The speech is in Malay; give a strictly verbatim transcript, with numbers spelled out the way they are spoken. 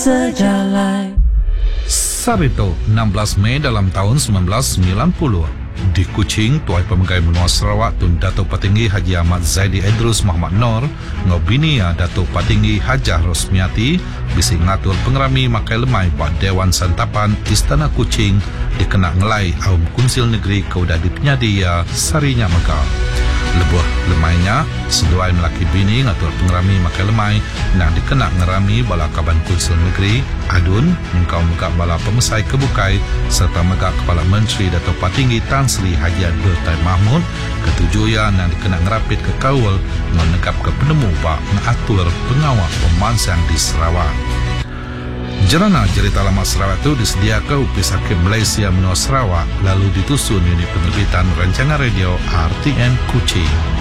sejalan. Sarito, enam belas Mei dalam tahun sembilan belas sembilan puluh. Di Kuching, Tuai Pemegai Menua Sarawak Tun Datuk Patinggi Haji Ahmad Zaidi Idrus Muhammad Nor ngobini ya Datuk Patinggi Hajah Rosmiati bisi ngatur pengerami makai lemai Pak Dewan Santapan Istana Kuching dikena ngelai Aum Kunsil Negeri Kauda Dipnyadi ya Sarinya Megah. Lebuh lemainya seduai melaki bini ngatur pengerami makai lemai nang dikena ngerami bala Kaban Kunsil Negeri Adun engkau megak bala pemesai kebukai serta megak Kepala Menteri Datuk Patinggi Tan Sri Haji Abdul Taib Mahmud ketujuh ya nang dikena ngerapit ke kawal menegap ke penemu bak mengatur pengawal pemansang di Sarawak. Jerana cerita lama Sarawak itu disediakan Upis Hakim Malaysia Menua Sarawak lalu ditusun unit penerbitan rancangan radio R T N Kuching.